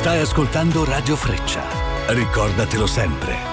Stai ascoltando Radio Freccia. Ricordatelo sempre.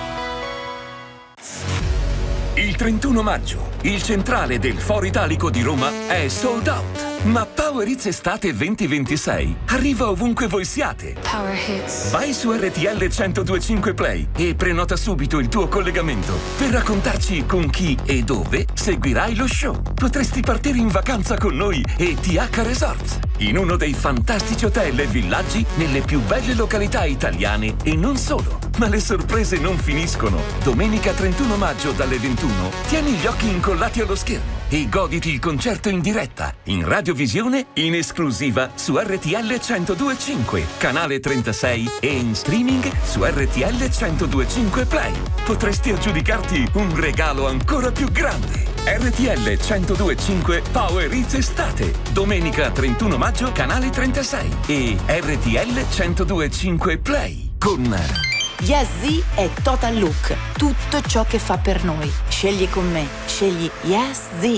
Il 31 maggio, il centrale del Foro Italico di Roma è sold out. Ma Power Hits Estate 2026 arriva ovunque voi siate. Power Hits. Vai su RTL 1025 Play e prenota subito il tuo collegamento per raccontarci con chi e dove seguirai lo show. Potresti partire in vacanza con noi e TH Resorts, in uno dei fantastici hotel e villaggi nelle più belle località italiane e non solo. Ma le sorprese non finiscono. Domenica 31 maggio dalle 21 tieni gli occhi incollati allo schermo e goditi il concerto in diretta, in radiovisione, in esclusiva su RTL 1025, canale 36 e in streaming su RTL 1025 Play. Potresti aggiudicarti un regalo ancora più grande. RTL 1025 Power Hits Estate, domenica 31 maggio, canale 36 e RTL 1025 Play con Yes Z è Total Look, tutto ciò che fa per noi. Scegli con me, scegli Yes Z.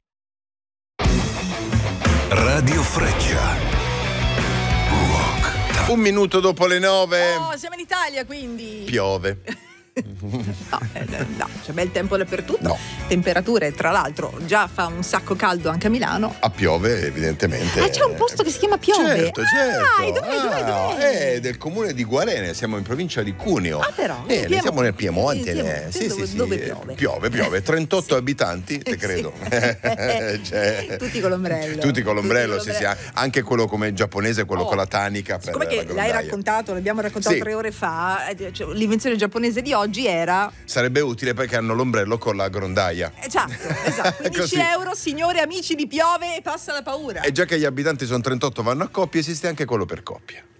Radio Freccia. Walk. 1 minuto dopo le 9. Oh, siamo in Italia, quindi Piove. no, c'è bel tempo dappertutto. No. Temperature, tra l'altro, già fa un sacco caldo anche a Milano. A Piove, evidentemente. Ah, c'è un posto che si chiama Piove. Certo. Dov'è? È del comune di Guarene, siamo in provincia di Cuneo. Ah, però. Siamo nel Piemonte. Dove piove? Piove. 38 abitanti, te credo. Tutti con l'ombrello. Tutti con l'ombrello, sì. Anche quello come giapponese, quello con la tanica. Come che l'hai raccontato, l'abbiamo raccontato 3 ore fa, l'invenzione giapponese di oggi era... Sarebbe utile perché hanno l'ombrello con la grondaia. Esatto. 15 euro, signori amici di Piove, e passa la paura. E già che gli abitanti sono 38, vanno a coppie, esiste anche quello per coppie.